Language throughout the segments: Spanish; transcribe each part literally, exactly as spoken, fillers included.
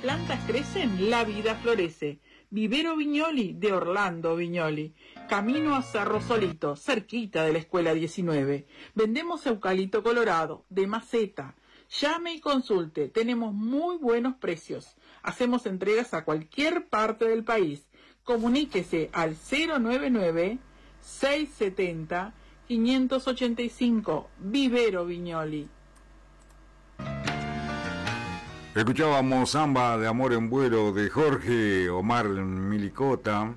plantas crecen, la vida florece. Vivero Viñoli de Orlando Viñoli. Camino a Cerro Solito, cerquita de la Escuela diecinueve. Vendemos eucalipto colorado, de maceta. Llame y consulte, tenemos muy buenos precios. Hacemos entregas a cualquier parte del país. Comuníquese al cero nueve nueve, seis siete cero, cinco ocho cinco. Vivero Viñoli. Escuchábamos Samba de Amor en Vuelo de Jorge Omar Milicota.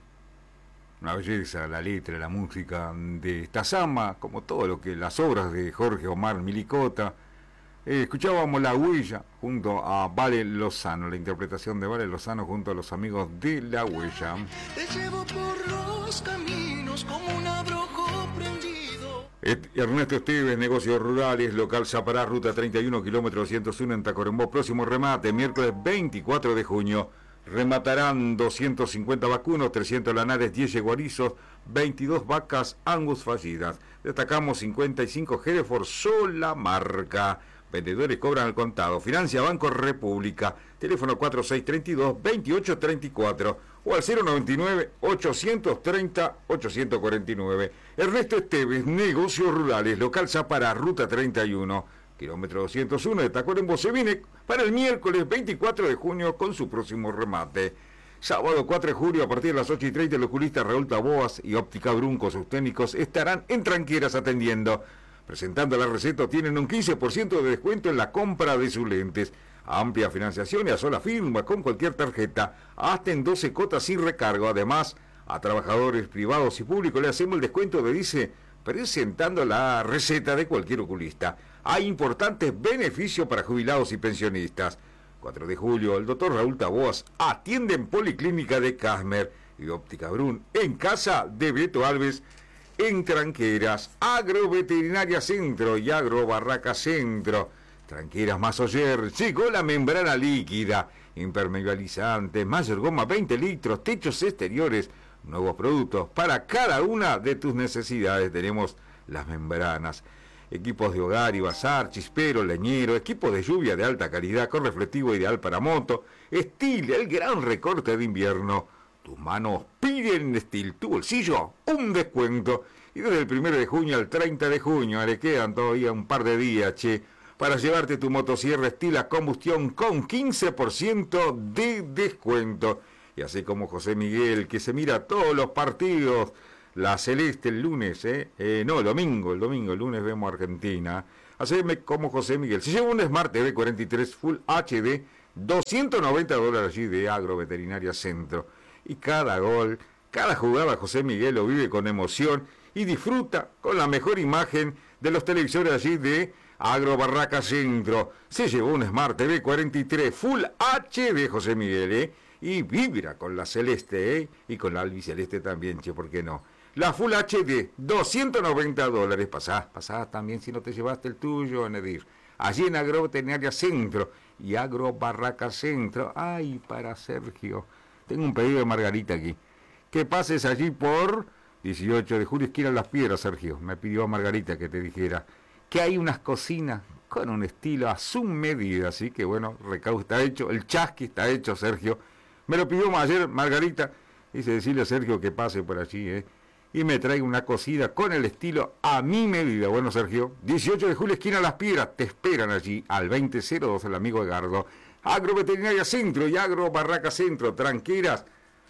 Una belleza la letra, la música de esta samba, como todo lo que las obras de Jorge Omar Milicota. Eh, escuchábamos La Huella junto a Vale Lozano, la interpretación de Vale Lozano junto a los amigos de La Huella. Te llevo por los caminos como un abrojo prendido. Ernesto Esteves, Negocios Rurales, local Zapará, ruta treinta y uno, kilómetro doscientos uno en Tacuarembó. Próximo remate, miércoles veinticuatro de junio. Rematarán doscientos cincuenta vacunos, trescientos lanares, diez yeguarizos, veintidós vacas Angus fallidas. Destacamos cincuenta y cinco Hereford, sola marca. Vendedores cobran al contado. Financia Banco República. Teléfono cuatro seis tres dos, dos ocho tres cuatro o al cero noventa y nueve, ochocientos treinta, ochocientos cuarenta y nueve. Ernesto Esteves, Negocios Rurales, local Zapará, ruta treinta y uno, kilómetro doscientos uno de Tacuarembó. Se viene para el miércoles veinticuatro de junio con su próximo remate. Sábado cuatro de julio a partir de las ocho y treinta, el oculista Raúl Taboas y Óptica Brun con sus técnicos estarán en Tranqueras atendiendo. Presentando la receta, tienen un quince por ciento de descuento en la compra de sus lentes. Amplia financiación y a sola firma con cualquier tarjeta, hasta en doce cotas sin recargo. Además, a trabajadores privados y públicos le hacemos el descuento de dice, presentando la receta de cualquier oculista. Hay importantes beneficios para jubilados y pensionistas. cuatro de julio, el doctor Raúl Taboas atiende en Policlínica de Casmer y Óptica Brun en casa de Beto Alves en Tranqueras. Agroveterinaria Centro y Agro Barraca Centro. Tranqueras Masoyer, llegó la membrana líquida, impermeabilizante, mayor goma veinte litros, techos exteriores, nuevos productos para cada una de tus necesidades. Tenemos las membranas, equipos de hogar y bazar, chispero, leñero, equipos de lluvia de alta calidad con reflectivo ideal para moto, Steel, el gran recorte de invierno. Tus manos piden Steel, tu bolsillo un descuento. Y desde el primero de junio al treinta de junio, le quedan todavía un par de días, che, para llevarte tu motosierra Steel a combustión con quince por ciento de descuento. Y así como José Miguel, que se mira todos los partidos, la Celeste el lunes, eh, eh no, el domingo, el domingo, el lunes vemos Argentina. Así como José Miguel, se lleva un Smart T V cuarenta y tres Full H D, doscientos noventa dólares allí de Agroveterinaria Centro. Y cada gol, cada jugada José Miguel lo vive con emoción y disfruta con la mejor imagen de los televisores allí de Agro Barraca Centro. Se llevó un Smart T V cuarenta y tres Full H D José Miguel, ¿eh? Y vibra con la Celeste, ¿eh? Y con la albiceleste también, che, ¿por qué no? La Full H D, doscientos noventa dólares. Pasá, pasá también si no te llevaste el tuyo, Nedir. Allí en Agroveterinaria Centro y Agro Barraca Centro. Ay, para Sergio. Tengo un pedido de Margarita aquí. Que pases allí por dieciocho de julio, esquina Las Piedras, Sergio. Me pidió Margarita que te dijera que hay unas cocinas con un estilo a su medida. Así que bueno, recaudo está hecho, el chasqui está hecho, Sergio. Me lo pidió ayer Margarita. Dice decirle a Sergio que pase por allí, ¿eh? Y me traiga una cocina con el estilo a mi medida. Bueno, Sergio, dieciocho de julio, esquina Las Piedras. Te esperan allí al veinte cero dos, el amigo Edgardo. Agroveterinaria Centro y Agro Barraca Centro, Tranqueras,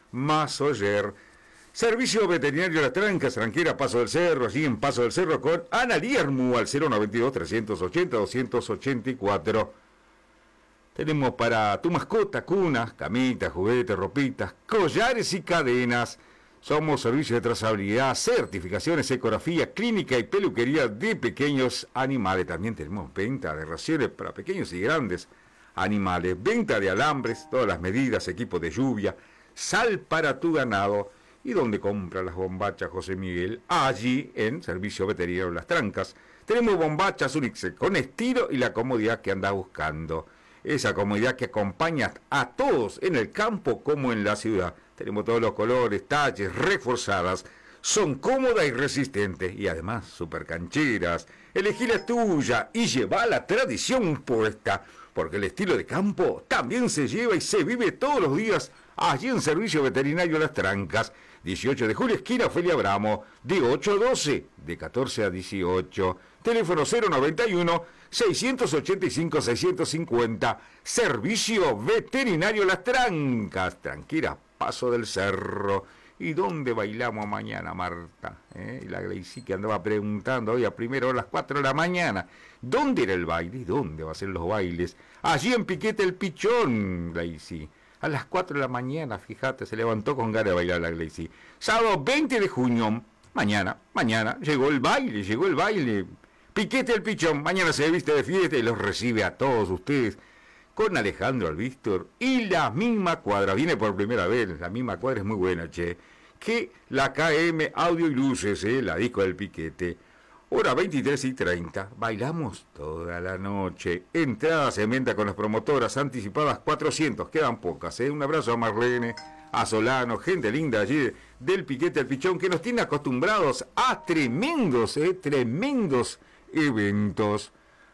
Masoyer. Servicio Veterinario Las Trancas, Tranquera, Paso del Cerro, allí en Paso del Cerro con Ana Liermu al cero noventa y dos, trescientos ochenta, doscientos ochenta y cuatro. Tenemos para tu mascota cunas, camitas, juguetes, ropitas, collares y cadenas. Somos servicio de trazabilidad, certificaciones, ecografía, clínica y peluquería de pequeños animales. También tenemos venta de raciones para pequeños y grandes animales, venta de alambres, todas las medidas, equipos de lluvia, sal para tu ganado. ¿Y dónde compra las bombachas José Miguel? Allí en Servicio Veterinario Las Trancas. Tenemos bombachas Unixe con estilo y la comodidad que andás buscando. Esa comodidad que acompaña a todos en el campo como en la ciudad. Tenemos todos los colores, talles, reforzadas. Son cómodas y resistentes y además súper cancheras. Elegí la tuya y lleva la tradición puesta. porque el estilo de campo también se lleva y se vive todos los días allí en Servicio Veterinario Las Trancas, dieciocho de julio, esquina Ofelia Bramo, de ocho a doce, de catorce a dieciocho. Teléfono cero noventa y uno, seiscientos ochenta y cinco, seiscientos cincuenta. Servicio Veterinario Las Trancas. Tranquila, Paso del Cerro. ¿Y dónde bailamos mañana, Marta? ¿Eh? Y la Gleici que andaba preguntando hoy a primera hora a las cuatro de la mañana. ¿Dónde era el baile? ¿Y dónde va a ser los bailes? Allí en Piquete el Pichón, Gleici. A las cuatro de la mañana, fíjate, se levantó con ganas de bailar la Gleici. Sábado veinte de junio, mañana, mañana, llegó el baile, llegó el baile. Piquete el Pichón, mañana se viste de fiesta y los recibe a todos ustedes con Alejandro Albístor y la misma cuadra. Viene por primera vez, la misma cuadra es muy buena, che, que la K M Audio y Luces, eh, la disco del Piquete. Hora veintitrés y treinta, bailamos toda la noche. Entradas en venta con las promotoras anticipadas cuatrocientos, quedan pocas, eh. Un abrazo a Marlene, a Solano, gente linda allí del Piquete al Pichón, que nos tiene acostumbrados a tremendos, eh, tremendos eventos.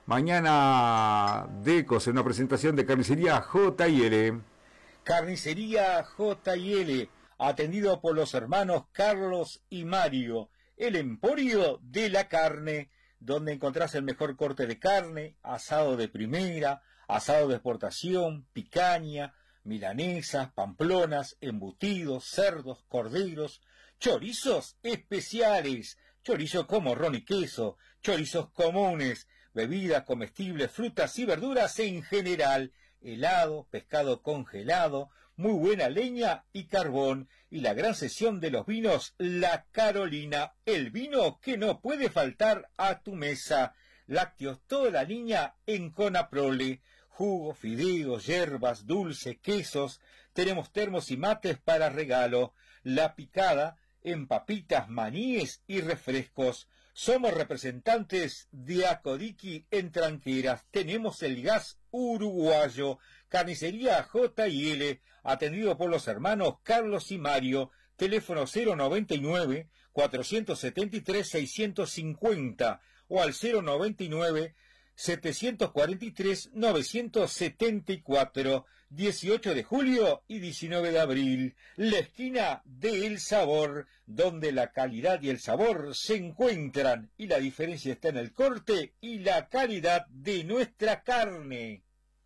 Mañana Decos en una presentación de Carnicería J y L. Carnicería J y L, atendido por los hermanos Carlos y Mario, el emporio de la carne, donde encontrás el mejor corte de carne, asado de primera, asado de exportación, picaña, milanesas, pamplonas, embutidos, cerdos, corderos, chorizos especiales, chorizo con morrón y queso, chorizos comunes, bebidas comestibles, frutas y verduras en general, helado, pescado congelado, muy buena leña y carbón, y la gran sesión de los vinos La Carolina, el vino que no puede faltar a tu mesa. Lácteos toda la línea en Conaprole, jugo, fideos, hierbas, dulce, quesos, tenemos termos y mates para regalo, La Picada en papitas, maníes y refrescos. Somos representantes de Acodiqui en Tranqueras. Tenemos el gas uruguayo. Carnicería J y L, atendido por los hermanos Carlos y Mario. Teléfono cero noventa y nueve, cuatrocientos setenta y tres, seiscientos cincuenta o al cero noventa y nueve, setecientos cuarenta y tres, novecientos setenta y cuatro. dieciocho de julio y diecinueve de abril, la esquina de El Sabor, donde la calidad y el sabor se encuentran y la diferencia está en el corte y la calidad de nuestra carne.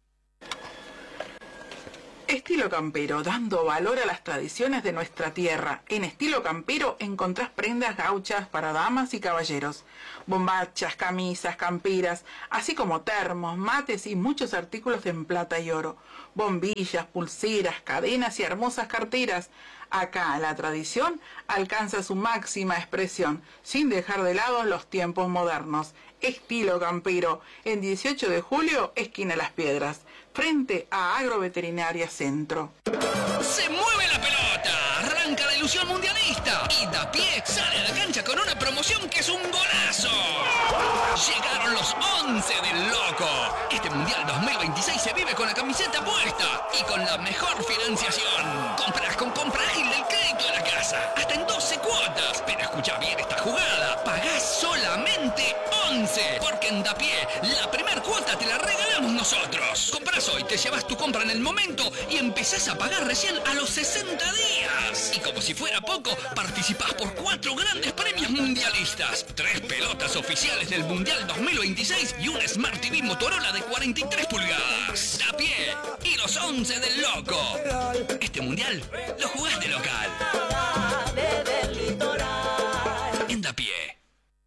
Estilo Campero, dando valor a las tradiciones de nuestra tierra. En Estilo Campero encontrás prendas gauchas para damas y caballeros, bombachas, camisas, camperas, así como termos, mates y muchos artículos en plata y oro, bombillas, pulseras, cadenas y hermosas carteras. Acá la tradición alcanza su máxima expresión, sin dejar de lado los tiempos modernos. Estilo Campero, en dieciocho de julio, esquina Las Piedras, frente a Agroveterinaria Centro. ¡Se mueve la pelota! Arranca la ilusión mundialista y Dapié sale a la cancha con una promoción que es un golazo. Llegaron los once del Loco. Este Mundial dos mil veintiséis se vive con la camiseta puesta y con la mejor financiación. Compras con compra ágil del crédito de la casa, hasta en doce cuotas. Pero escucha bien esta jugada, pagás solamente once, porque en Dapié la primer cuota te la regalamos nosotros. Compras hoy, te llevas tu compra en el momento y empezás a pagar recién a los sesenta días. Y como si fuera poco, participás por cuatro grandes premios mundialistas, tres pelotas oficiales del Mundial dos mil veintiséis y un Smart T V Motorola de cuarenta y tres pulgadas. Dapié y los once del Loco. Este Mundial lo jugás de